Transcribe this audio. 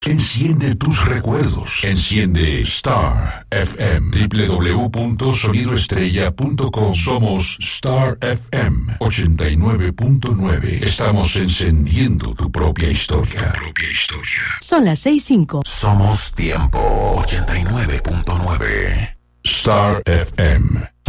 Enciende tus recuerdos. Enciende Star FM. www.sonidoestrella.com. Somos Star FM 89.9. Estamos encendiendo tu propia historia. Son las 6:05. Somos Tiempo 89.9. Star FM.